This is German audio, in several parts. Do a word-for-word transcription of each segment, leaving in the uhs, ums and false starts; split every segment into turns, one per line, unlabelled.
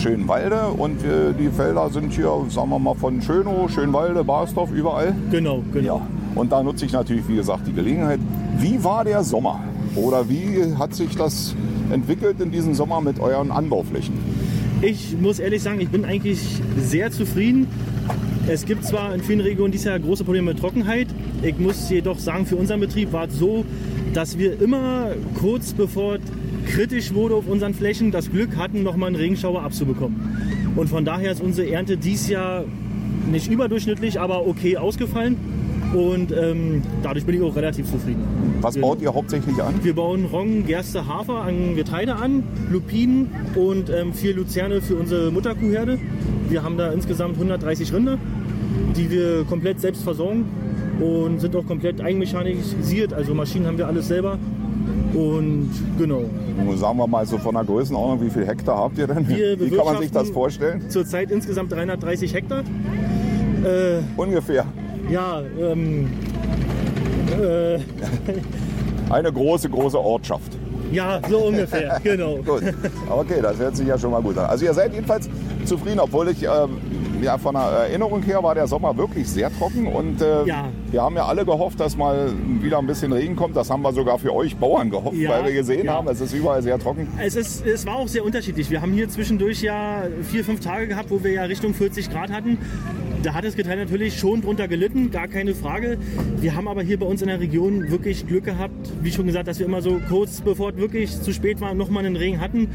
Schönwalde und äh, die Felder sind hier, sagen wir mal, von Schönow, Schönwalde, Barsdorf, überall.
Genau, genau.
Ja. Und da nutze ich natürlich, wie gesagt, die Gelegenheit. Wie war der Sommer? Oder wie hat sich das entwickelt in diesem Sommer mit euren Anbauflächen?
Ich muss ehrlich sagen, ich bin eigentlich sehr zufrieden. Es gibt zwar in vielen Regionen dieses Jahr große Probleme mit Trockenheit. Ich muss jedoch sagen, für unseren Betrieb war es so, dass wir immer kurz bevor kritisch wurde auf unseren Flächen das Glück hatten, noch mal einen Regenschauer abzubekommen. Und von daher ist unsere Ernte dieses Jahr nicht überdurchschnittlich, aber okay ausgefallen. Und ähm, dadurch bin ich auch relativ zufrieden.
Was
wir,
baut ihr hauptsächlich an?
Wir bauen Roggen, Gerste, Hafer an Getreide an, Lupinen und ähm, vier Luzerne für unsere Mutterkuhherde. Wir haben da insgesamt hundertdreißig Rinder, die wir komplett selbst versorgen und sind auch komplett eigenmechanisiert. Also Maschinen haben wir alles selber. Und genau.
Sagen wir mal so von der Größenordnung, wie viel Hektar habt ihr denn?
Wir
wie kann man sich das vorstellen?
Zurzeit insgesamt dreihundertdreißig Hektar. Äh,
Ungefähr.
Ja, ähm, äh,
eine große, große Ortschaft.
Ja, so ungefähr, genau.
Gut, okay, das hört sich ja schon mal gut an. Also ihr seid jedenfalls zufrieden, obwohl ich, ähm, ja, von der Erinnerung her war der Sommer wirklich sehr trocken und äh,
ja.
wir haben ja alle gehofft, dass mal wieder ein bisschen Regen kommt. Das haben wir sogar für euch Bauern gehofft,
ja,
weil wir gesehen
ja.
haben, es ist überall sehr trocken.
Es, ist, es war auch sehr unterschiedlich. Wir haben hier zwischendurch ja vier, fünf Tage gehabt, wo wir ja Richtung vierzig Grad hatten. Da hat das Getreide natürlich schon drunter gelitten, gar keine Frage. Wir haben aber hier bei uns in der Region wirklich Glück gehabt, wie schon gesagt, dass wir immer so kurz bevor es wirklich zu spät war, nochmal einen Regen hatten.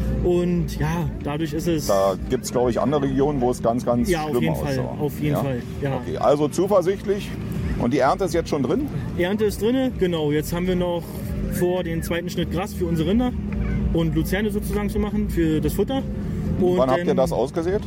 Und ja, dadurch ist es...
Da gibt es, glaube ich, andere Regionen, wo es ganz, ganz
ja,
schlimm
aussah.
aussah.
Ja, auf jeden
ja?
Fall. Ja.
Okay, also zuversichtlich. Und die Ernte ist jetzt schon drin?
Ernte ist drin, genau. Jetzt haben wir noch vor, den zweiten Schnitt Gras für unsere Rinder und Luzerne sozusagen zu machen für das Futter. Und
wann habt ihr das ausgesät?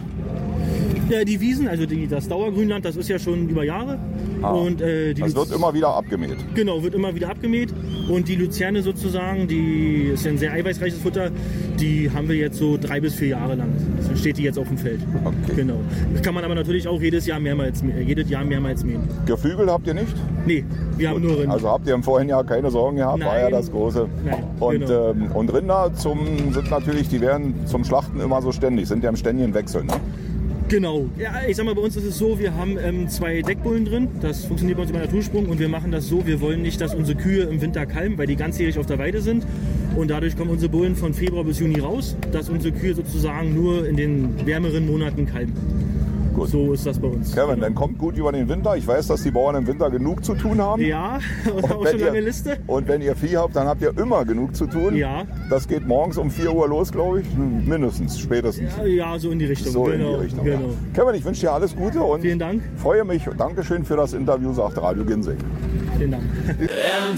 Ja, die Wiesen, also die, das Dauergrünland, das ist ja schon über Jahre.
Ah,
und, äh, die
das wird immer wieder abgemäht.
Genau, wird immer wieder abgemäht. Und die Luzerne sozusagen, die ist ja ein sehr eiweißreiches Futter, die haben wir jetzt so drei bis vier Jahre lang. So steht die jetzt auf dem Feld.
Okay.
Genau. Das kann man aber natürlich auch jedes Jahr mehrmals, jedes Jahr mehrmals mähen.
Geflügel habt ihr nicht?
Nee, wir
Gut.
haben nur Rinder.
Also habt ihr im vorigen Jahr keine Sorgen gehabt,
Nein.
war ja das Große.
Nein,
und,
genau.
ähm, und Rinder zum, sind natürlich, die werden zum Schlachten immer so ständig, sind ja im ständigen Wechsel. Ne?
Genau. Ja, ich sag mal, bei uns ist es so, wir haben ähm, zwei Deckbullen drin. Das funktioniert bei uns über Natursprung und wir machen das so, wir wollen nicht, dass unsere Kühe im Winter kalben, weil die ganzjährig auf der Weide sind. Und dadurch kommen unsere Bullen von Februar bis Juni raus, dass unsere Kühe sozusagen nur in den wärmeren Monaten kalben.
Gut.
So ist das bei uns.
Kevin,
genau.
dann kommt gut über den Winter. Ich weiß, dass die Bauern im Winter genug zu tun haben.
Ja, und auch
wenn
schon lange
ihr,
Liste.
Und wenn ihr Vieh habt, dann habt ihr immer genug zu tun.
Ja.
Das geht morgens um vier Uhr los, glaube ich. Mindestens, spätestens.
Ja, ja, so in die Richtung.
So
genau,
in die Richtung.
genau.
Ja. Kevin, ich wünsche dir alles Gute und
Vielen Dank.
freue mich. Dankeschön für das Interview, sagt Radio Ginsing.
Vielen Dank.